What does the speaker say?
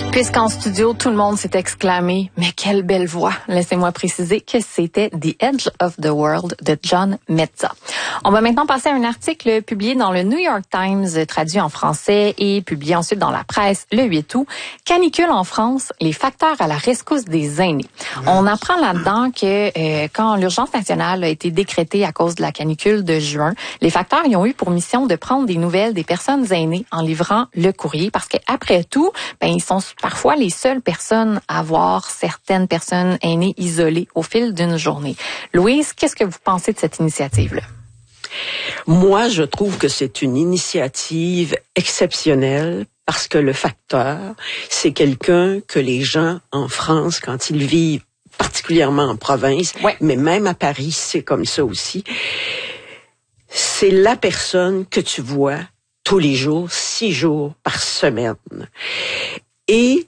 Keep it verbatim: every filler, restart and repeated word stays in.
Puisqu'en studio, tout le monde s'est exclamé « Mais quelle belle voix !» Laissez-moi préciser que c'était « The Edge of the World » de John Metza. On va maintenant passer à un article publié dans le New York Times, traduit en français et publié ensuite dans la presse le huit août. Canicule en France, les facteurs à la rescousse des aînés. On apprend là-dedans que euh, quand l'urgence nationale a été décrétée à cause de la canicule de juin, les facteurs y ont eu pour mission de prendre des nouvelles des personnes aînées en livrant le courrier parce qu'après tout, ben ils sont parfois les seules personnes à voir certaines personnes aînées isolées au fil d'une journée. Louise, qu'est-ce que vous pensez de cette initiative-là? Moi, je trouve que c'est une initiative exceptionnelle parce que le facteur, c'est quelqu'un que les gens en France, quand ils vivent, particulièrement en province, ouais. mais même à Paris, c'est comme ça aussi, c'est la personne que tu vois tous les jours, six jours par semaine. Et